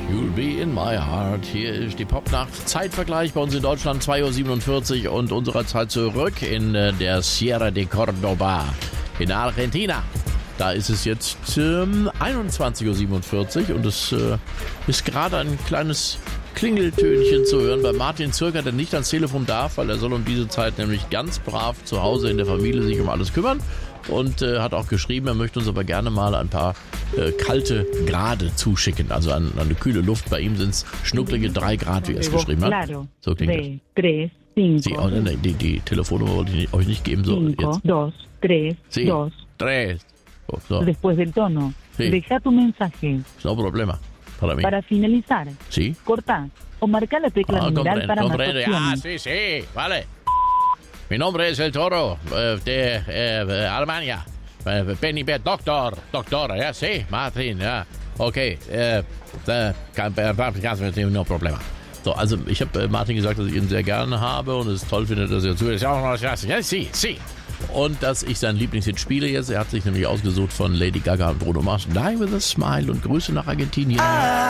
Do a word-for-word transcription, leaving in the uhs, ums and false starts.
You'll be in my heart. Hier ist die Popnacht. Zeitvergleich bei uns in Deutschland zwei Uhr siebenundvierzig und unserer Zeit zurück in äh, der Sierra de Córdoba in Argentina. Da ist es jetzt ähm, einundzwanzig Uhr siebenundvierzig und es äh, ist gerade ein kleines Klingeltönchen zu hören bei Martin Zürcher, der nicht ans Telefon darf, weil er soll um diese Zeit nämlich ganz brav zu Hause in der Familie sich um alles kümmern und äh, hat auch geschrieben, er möchte uns aber gerne mal ein paar äh, kalte Grade zuschicken, also an, an eine kühle Luft. Bei ihm sind es schnucklige drei Grad, wie er es geschrieben hat. So klingt das. Sie, oh, nee, die, die Telefonnummer wollte ich nicht, euch nicht geben. So, Cinco, dos, tres, sí, dos. Tres. Oh, so. Después del tono. Sí. Deja tu mensaje. No problema. Para mí. Para finalizar. Sí. Corta o marca la tecla Ah, numeral comprendo, para más comprendo. Ah, opciones. sí, sí, vale. Mi nombre es El Toro, eh, de eh, Alemania. Eh, bin ich Doktor, Doktor, ja, sí, Martin, ja. Okay, äh, äh, kein, äh, no Problema. So, also ich habe äh, Martin gesagt, dass ich ihn sehr gerne habe und es toll finde, dass er zuhört. Ja, sí, sí. Und dass ich sein Lieblingshit spiele jetzt. Er hat sich nämlich ausgesucht von Lady Gaga und Bruno Mars. Die with a Smile und Grüße nach Argentinien.